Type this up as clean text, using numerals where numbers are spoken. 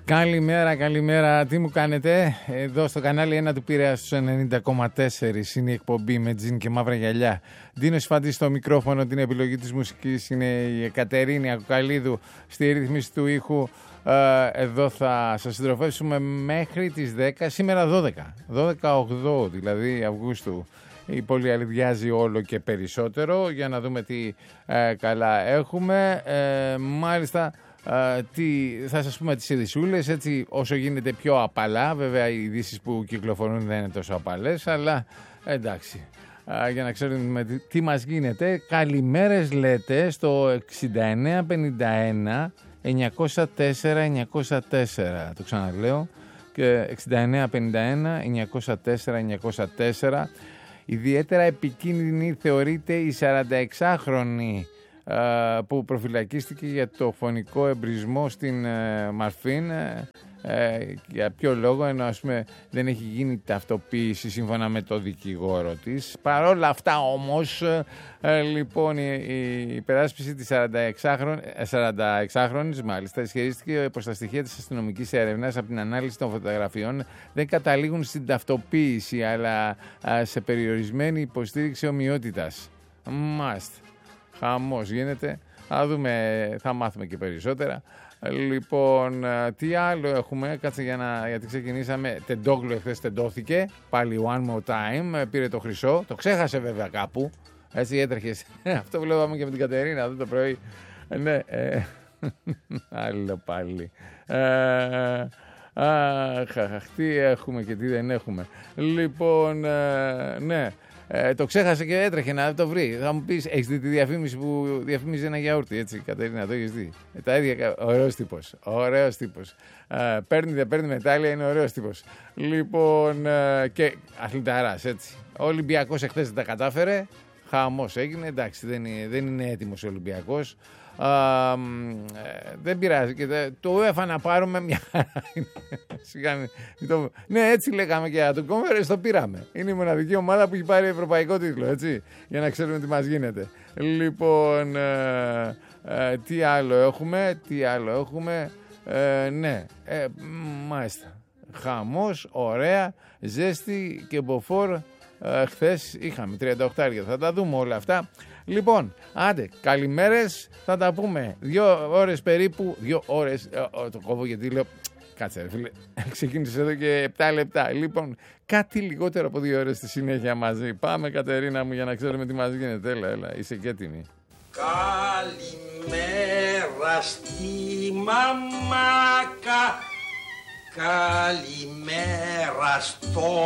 Καλημέρα, καλημέρα. Τι μου κάνετε? Εδώ στο κανάλι 1 του Πειραιά στους 90,4 είναι η εκπομπή με τζιν και μαύρα γυαλιά. Ντίνος Φαντής στο μικρόφωνο, την επιλογή της μουσικής είναι η Εκατερίνη Ακουκαλίδου στη ρύθμιση του ήχου. Εδώ θα σας συντροφεύσουμε μέχρι τις 10, σήμερα 12 δηλαδή Αυγούστου. Η πόλη αλυδιάζει όλο και περισσότερο για να δούμε τι καλά έχουμε. Μάλιστα θα σας πούμε τις ειδησούλες έτσι όσο γίνεται πιο απαλά. Βέβαια οι ειδήσεις που κυκλοφορούν δεν είναι τόσο απαλές, αλλά εντάξει, για να ξέρουμε τι μας γίνεται. Καλημέρες λέτε στο 6951 904 904, το ξαναλέω, και 6951 904 904. Ιδιαίτερα επικίνδυνη θεωρείται η 46χρονη που προφυλακίστηκε για το φωνικό εμπρισμό στην Μαρφίν. Για ποιο λόγο? Ενώ ας πούμε δεν έχει γίνει ταυτοποίηση σύμφωνα με το δικηγόρο της. Παρόλα αυτά όμως λοιπόν η υπεράσπιση της 46χρονης μάλιστα ισχυρίστηκε πως τα στοιχεία της αστυνομικής έρευνας από την ανάλυση των φωτογραφιών δεν καταλήγουν στην ταυτοποίηση αλλά σε περιορισμένη υποστήριξη ομοιότητας. Μάλιστα. Χαμός γίνεται. Θα δούμε, θα μάθουμε και περισσότερα. Λοιπόν, τι άλλο έχουμε? Κάτσε γιατί ξεκινήσαμε. Τεντόγλου εχθές τεντώθηκε. Πάλι one more time. Πήρε το χρυσό. Το ξέχασε βέβαια κάπου. Έτσι έτρεχε. Αυτό βλέπαμε και με την Κατερίνα εδώ το πρωί. Ναι. Άλλο πάλι. Τι έχουμε και τι δεν έχουμε. Λοιπόν, ναι. Το ξέχασε και έτρεχε να το βρει. Θα μου πεις, έχεις δει τη διαφήμιση που διαφημίζει ένα γιαούρτι, έτσι, Κατερίνα, το έχεις δει? Τα ίδια, ωραίος τύπος. Παίρνει μετάλλια, είναι ωραίος τύπος. Λοιπόν, και αθληταράς, έτσι. Ο Ολυμπιακός εχθές δεν τα κατάφερε, χαμός έγινε, εντάξει, δεν είναι έτοιμος ο Ολυμπιακός. Δεν πειράζει και το UEFA να πάρουμε μια χαρά. Ναι, έτσι λέγαμε και το Conference, το πήραμε. Είναι η μοναδική ομάδα που έχει πάρει ευρωπαϊκό τίτλο, έτσι, για να ξέρουμε τι μας γίνεται. Λοιπόν, τι άλλο έχουμε? Ναι, μάλιστα, χαμός, ωραία, ζέστη και μποφόρ. Χθες είχαμε 38, θα τα δούμε όλα αυτά. Λοιπόν, άντε, καλημέρες, θα τα πούμε 2 ώρες περίπου, 2 ώρες, το κόβω γιατί λέω, κάτσε ρε φίλε, ξεκίνησε εδώ και 7 λεπτά. Λοιπόν, κάτι λιγότερο από 2 ώρες στη συνέχεια μαζί. Πάμε Κατερίνα μου για να ξέρουμε τι μας γίνεται. Έλα, είσαι και έτοιμη. Καλημέρα στη μαμάκα, καλημέρα στο